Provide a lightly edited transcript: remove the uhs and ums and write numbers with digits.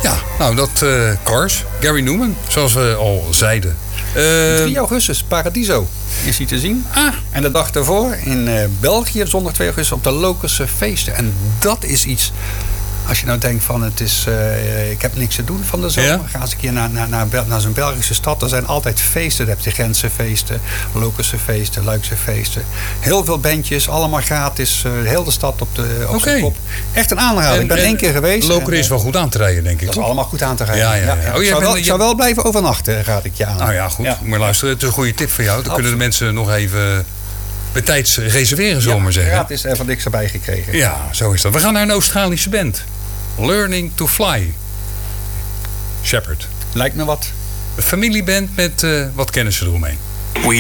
Ja, nou dat Cars, Gary Newman, zoals we al zeiden. 3 augustus, Paradiso is hij te zien. En de dag daarvoor in België, zondag 2 augustus, op de Lokerse feesten. En dat is iets... Als je nou denkt van het is, ik heb niks te doen van de zomer. Ga eens een keer naar zo'n Belgische stad. Er zijn altijd feesten. Dan heb je Gentse feesten, Lokerse feesten, Luikse feesten. Heel veel bandjes, allemaal gratis. Heel de stad op zijn kop. Echt een aanrader. Ik ben 1 keer geweest. Lokeren is wel goed aan te rijden, denk ik. Dat is allemaal goed aan te rijden. Ja. Ik zou wel blijven overnachten, raad ik je aan. Nou ja, goed. Ja. Maar luister, het is een goede tip voor jou. Dan kunnen de mensen nog even bij tijds reserveren, zullen we maar zeggen. Gratis en van niks erbij gekregen. Ja, zo is dat. We gaan naar een Australische band. Learning to Fly. Shepherd. Lijkt me wat. Een familieband met wat kennissen eromheen.